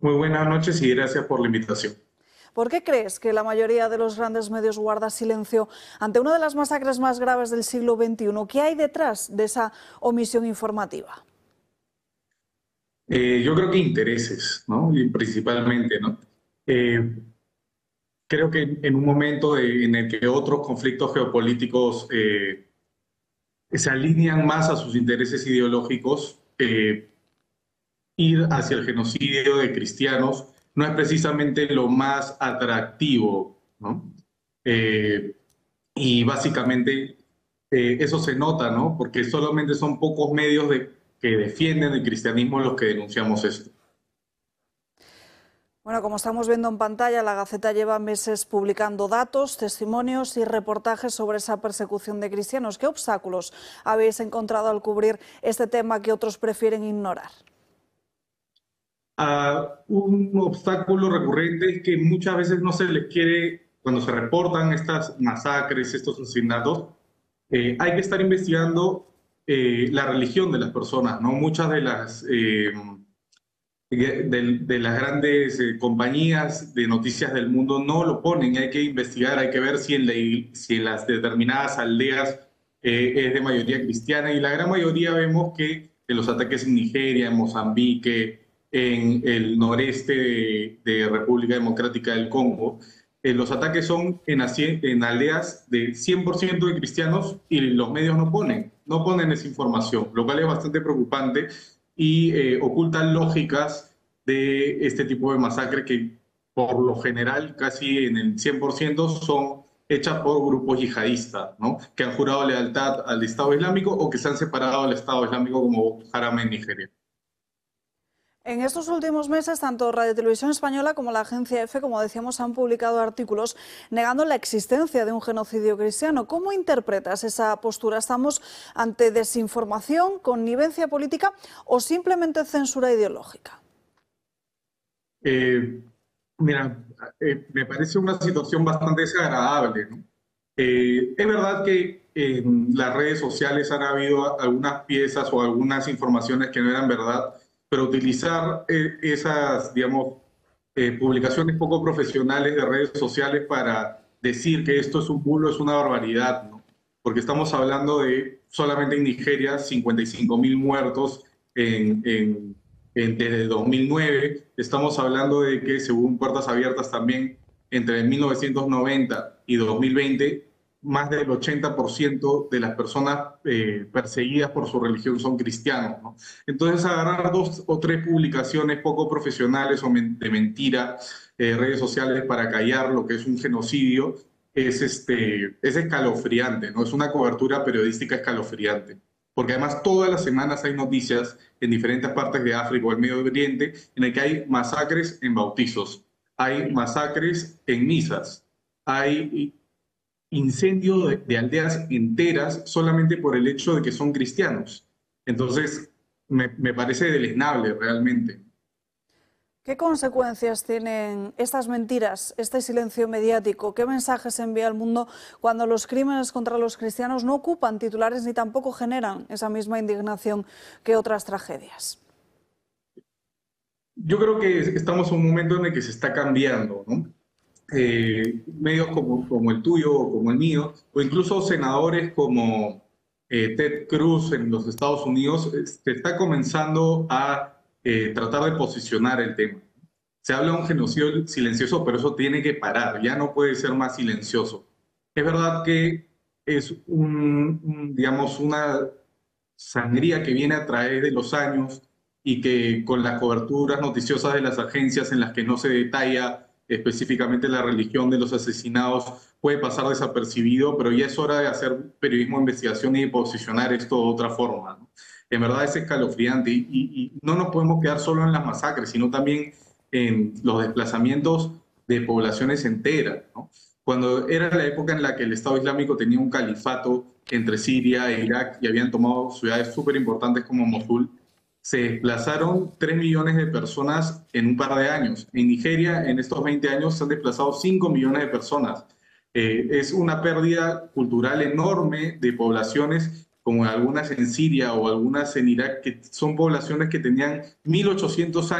Muy buenas noches y gracias por la invitación. ¿Por qué crees que la mayoría de los grandes medios guarda silencio ante una de las masacres más graves del siglo XXI? ¿Qué hay detrás de esa omisión informativa? Yo creo que intereses, ¿no? Y principalmente, ¿no? Eh, Creo que en un momento en el que otros conflictos geopolíticos se alinean más a sus intereses ideológicos, ir hacia el genocidio de cristianos no es precisamente lo más atractivo, ¿no? Eh, y básicamente eso se nota, ¿no? Porque solamente son pocos medios que defienden el cristianismo los que denunciamos esto. Bueno, como estamos viendo en pantalla, la Gaceta lleva meses publicando datos, testimonios y reportajes sobre esa persecución de cristianos. ¿Qué obstáculos habéis encontrado al cubrir este tema que otros prefieren ignorar? Un obstáculo recurrente es que muchas veces no se les quiere, cuando se reportan estas masacres, estos asesinatos, hay que estar investigando la religión de las personas, ¿no? Muchas de las grandes compañías de noticias del mundo no lo ponen, hay que investigar, hay que ver si en las determinadas aldeas es de mayoría cristiana y la gran mayoría vemos que en los ataques en Nigeria, en Mozambique, en el noreste de República Democrática del Congo, los ataques son en aldeas de 100% de cristianos y los medios no ponen esa información, lo cual es bastante preocupante y ocultan lógicas de este tipo de masacre que por lo general, casi en el 100%, son hechas por grupos yihadistas, ¿no? Que han jurado lealtad al Estado Islámico o que se han separado del Estado Islámico como Boko Haram en Nigeria. En estos últimos meses, tanto Radio Televisión Española como la agencia EFE, como decíamos, han publicado artículos negando la existencia de un genocidio cristiano. ¿Cómo interpretas esa postura? ¿Estamos ante desinformación, connivencia política o simplemente censura ideológica? Eh, Mira, me parece una situación bastante desagradable, ¿no? Es verdad que en las redes sociales han habido algunas piezas o algunas informaciones que no eran verdad, pero utilizar esas, digamos, publicaciones poco profesionales de redes sociales para decir que esto es un bulo es una barbaridad, ¿no? Porque estamos hablando de solamente en Nigeria 55.000 muertos desde 2009. Estamos hablando de que, según Puertas Abiertas también, entre 1990 y 2020, más del 80% de las personas perseguidas por su religión son cristianos, ¿no? Entonces, agarrar dos o tres publicaciones poco profesionales o de mentira, redes sociales para callar lo que es un genocidio, es escalofriante, ¿no? Es una cobertura periodística escalofriante. Porque además todas las semanas hay noticias en diferentes partes de África o el Medio Oriente en el que hay masacres en bautizos, hay masacres en misas, hay incendio de aldeas enteras solamente por el hecho de que son cristianos. Entonces, me parece deleznable realmente. ¿Qué consecuencias tienen estas mentiras, este silencio mediático? ¿Qué mensajes envía al mundo cuando los crímenes contra los cristianos no ocupan titulares ni tampoco generan esa misma indignación que otras tragedias? Yo creo que estamos en un momento en el que se está cambiando, ¿no? Medios como el tuyo o como el mío, o incluso senadores como Ted Cruz en los Estados Unidos, se está comenzando a tratar de posicionar el tema. Se habla de un genocidio silencioso, pero eso tiene que parar, ya no puede ser más silencioso. Es verdad que es digamos, una sangría que viene a través de los años y que con las coberturas noticiosas de las agencias en las que no se detalla específicamente la religión de los asesinados puede pasar desapercibido, pero ya es hora de hacer periodismo de investigación y de posicionar esto de otra forma, ¿no? En verdad es escalofriante y no nos podemos quedar solo en las masacres, sino también en los desplazamientos de poblaciones enteras, ¿no? Cuando era la época en la que el Estado Islámico tenía un califato entre Siria e Irak y habían tomado ciudades súper importantes como Mosul, se desplazaron 3 millones de personas en un par de años. En Nigeria, en estos 20 años, se han desplazado 5 millones de personas. Es una pérdida cultural enorme de poblaciones, como algunas en Siria o algunas en Irak, que son poblaciones que tenían 1800 años